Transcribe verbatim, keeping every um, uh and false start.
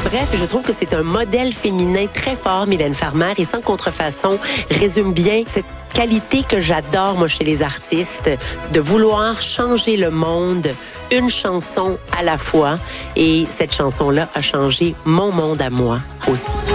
Bref, je trouve que c'est un modèle féminin très fort, Mylène Farmer, et Sans contrefaçon résume bien cette qualité que j'adore, moi, chez les artistes, de vouloir changer le monde une chanson à la fois. Et cette chanson-là a changé mon monde à moi aussi.